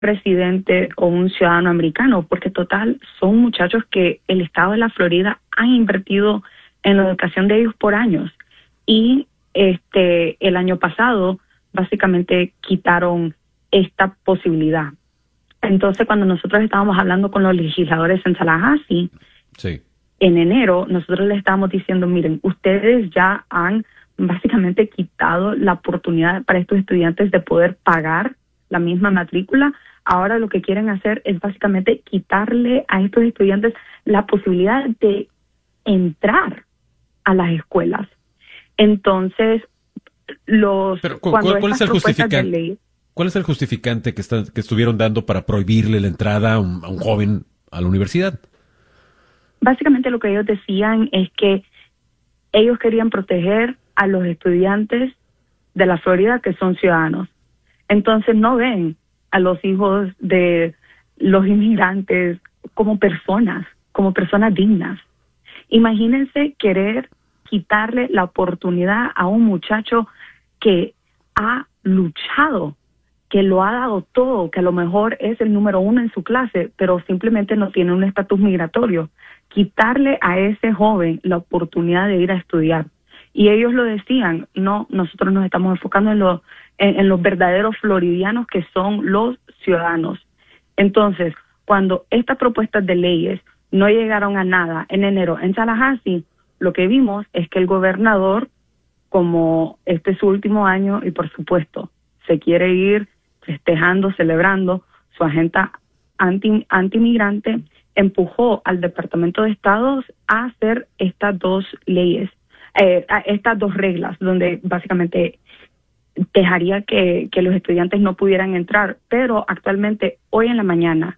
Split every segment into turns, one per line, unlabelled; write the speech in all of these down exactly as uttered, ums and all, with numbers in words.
residente o un ciudadano americano, porque total son muchachos que el estado de la Florida ha invertido en la educación de ellos por años. Y este el año pasado básicamente quitaron esta posibilidad. Entonces, cuando nosotros estábamos hablando con los legisladores en Tallahassee,
sí.
en enero, nosotros les estábamos diciendo, miren, ustedes ya han básicamente quitado la oportunidad para estos estudiantes de poder pagar la misma matrícula. Ahora lo que quieren hacer es básicamente quitarle a estos estudiantes la posibilidad de entrar a las escuelas. Entonces, los
Pero, ¿cuál,
cuando
¿cuál es el justificante?
Ley,
¿Cuál es el justificante que, están, que estuvieron dando para prohibirle la entrada a un, a un joven a la universidad?
Básicamente lo que ellos decían es que ellos querían proteger a los estudiantes de la Florida que son ciudadanos. Entonces no ven a los hijos de los inmigrantes como personas, como personas dignas. Imagínense querer quitarle la oportunidad a un muchacho que ha luchado, que lo ha dado todo, que a lo mejor es el número uno en su clase, pero simplemente no tiene un estatus migratorio. Quitarle a ese joven la oportunidad de ir a estudiar. Y ellos lo decían, no, nosotros nos estamos enfocando en, lo, en, en los verdaderos floridianos que son los ciudadanos. Entonces, cuando estas propuestas de leyes no llegaron a nada en enero en Tallahassee, lo que vimos es que el gobernador, como este es su último año y por supuesto se quiere ir festejando, celebrando su agenda anti, anti-migrante, empujó al Departamento de Estado a hacer estas dos leyes, eh, estas dos reglas, donde básicamente dejaría que, que los estudiantes no pudieran entrar, pero actualmente hoy en la mañana,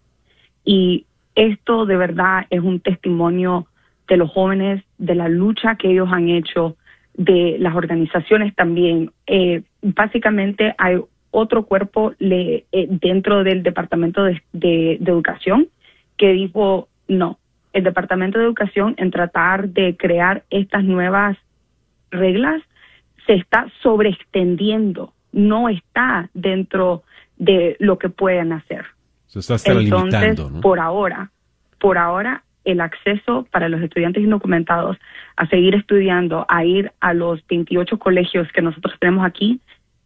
y esto de verdad es un testimonio de los jóvenes, de la lucha que ellos han hecho, de las organizaciones también. Eh, básicamente hay otro cuerpo le, eh, dentro del Departamento de, de, de Educación que dijo no, el Departamento de Educación en tratar de crear estas nuevas reglas se está sobreextendiendo, no está dentro de lo que pueden hacer.
Se está hasta
Entonces,
limitando, ¿no?
por ahora, por ahora, el acceso para los estudiantes indocumentados a seguir estudiando, a ir a los veintiocho colegios que nosotros tenemos aquí,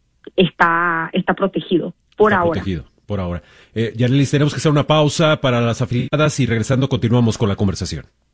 está, está protegido, por
está
ahora.
Protegido, por ahora. Eh, Yarelis, tenemos que hacer una pausa para las afiliadas y regresando continuamos con la conversación.